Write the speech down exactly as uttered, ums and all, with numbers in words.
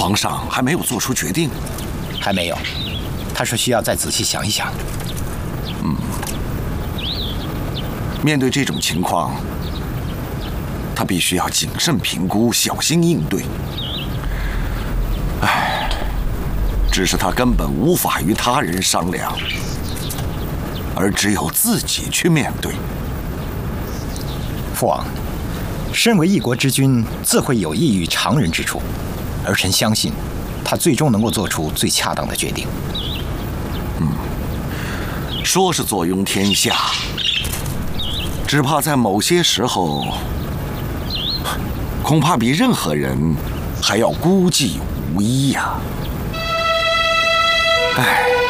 皇上还没有做出决定？ 还没有，他说需要再仔细想一想。 嗯，面对这种情况，他必须要谨慎评估，小心应对。唉，只是他根本无法与他人商量，而只有自己去面对。 父王，身为一国之君，自会有异于常人之处，儿臣相信，他最终能够做出最恰当的决定。 嗯，说是坐拥天下，只怕在某些时候，恐怕比任何人还要孤寂无依呀。唉。